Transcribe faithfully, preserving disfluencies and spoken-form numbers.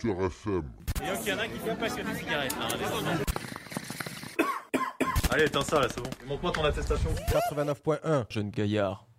Booster F M. Et donc il y en a qui sont passionnés de cigarettes. Hein, allez, éteins ça là, c'est bon. Il manque pas ton attestation. quatre-vingt-neuf point un, jeune gaillard.